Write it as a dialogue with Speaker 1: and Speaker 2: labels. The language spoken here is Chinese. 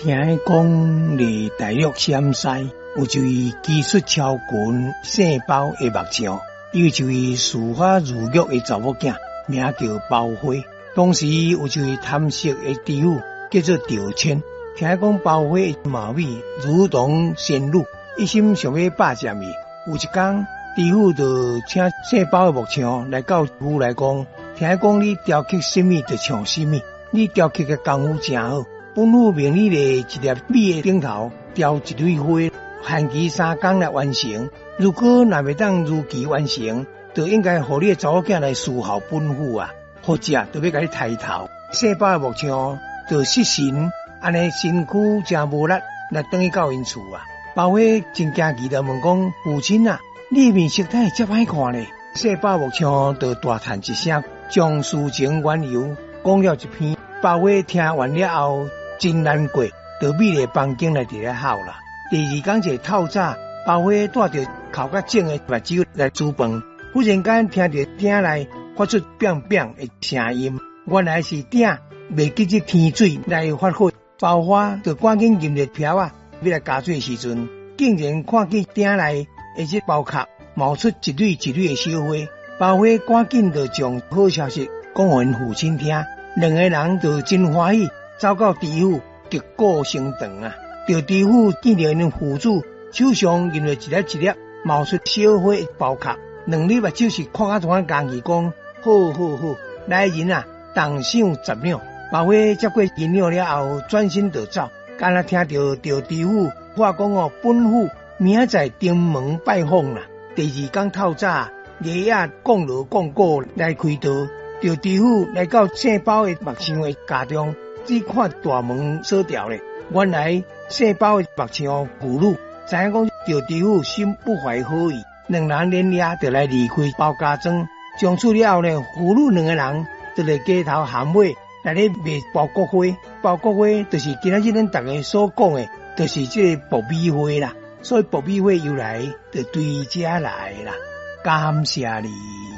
Speaker 1: 听讲伫大陆陕西有一位技术超群、姓包的木匠，伊有一位书法如玉的查某囝，名叫包花。当时有一位贪色的知府叫做赵谦，听讲包花貌美如同仙女，一心想要霸占伊。有一天，知府就请姓包的木匠来到府内讲，听讲你雕刻什么就像什么，你雕刻的功夫真好。本府命你咧一粒米的顶头雕一蕊花，限期3天来完成。如果若未当如期完成，就应该互你的查某囝来侍候本府啊，或者就要甲你抬头。姓包的木匠就失神，安尼身躯真无力，来等于到因厝啊。包花真惊奇，就问讲：父亲啊，你面色太遮歹看咧？姓包木匠就大叹一声，将事情缘由讲了一篇。包花听完了后，真难过，就秘咧房间内伫咧哭啦。第二天一透早，包花带着哭甲肿的目睭来煮饭，忽然间听到鼎内发出砰砰的声音，原来是鼎未记入天水来发火。包花就赶紧饮着瓢啊，要来加水时阵，竟然看见鼎内的这包壳冒出一蕊一蕊的小花。包花赶紧就将好消息讲给因父亲听，两个人就真欢喜。走到知府，就过升堂啊！就知府见到因父子手上印了一粒一粒冒出小花的包壳，两粒目睭是看啊同讲起讲，好好好，来人啊，动手10两。包花接过银两了后，转身就走。刚才听到知府话讲哦，本府明仔载登门拜访啦。第二天透早，爷爷讲锣讲鼓来开道，知府来到姓包的木匠的家中。只看大门锁掉咧，原来姓包的木匠父女知影讲知府心不怀好意，两人连夜就来离开包家庄。从此了后呢，父女两个人就在街头喊卖来咧卖包国花。包国花就是今仔日咱大家所讲的，就是这个爆米花啦。所以爆米花由来就对这来啦。感谢你。